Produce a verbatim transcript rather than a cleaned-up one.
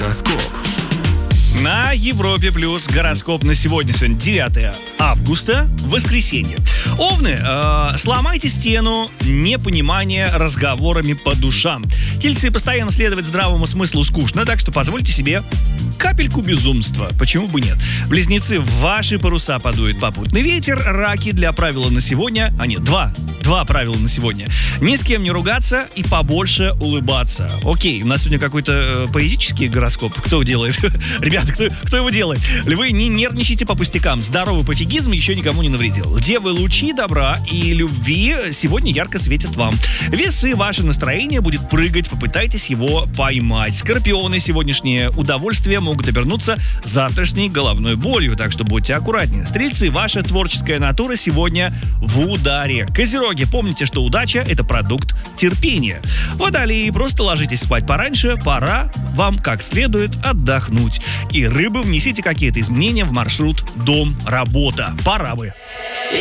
Гороскоп. На Европе Плюс гороскоп на сегодня, сегодня девятое августа, воскресенье. Овны, э, сломайте стену непонимания разговорами по душам. Тельцы, постоянно следовать здравому смыслу скучно, так что позвольте себе капельку безумства. Почему бы нет? Близнецы, в ваши паруса подует попутный ветер. Раки, для правила на сегодня, а нет, два. Два правила на сегодня. Ни с кем не ругаться и побольше улыбаться. Окей, у нас сегодня какой-то э, поэтический гороскоп. Кто делает? Ребята, кто, кто его делает? Львы, не нервничайте по пустякам. Здоровый пофигизм еще никому не навредил. Девы, лучи добра и любви сегодня ярко светят вам. Весы, ваше настроение будет прыгать, попытайтесь его поймать. Скорпионы, сегодняшнее удовольствие могут обернуться завтрашней головной болью, так что будьте аккуратнее. Стрельцы, ваша творческая натура сегодня в ударе. Козероги, помните, что удача – это продукт терпения. Водолеи, просто ложитесь спать пораньше, пора вам как следует отдохнуть. И рыбы, внесите какие-то изменения в маршрут дом-работа. Пора бы.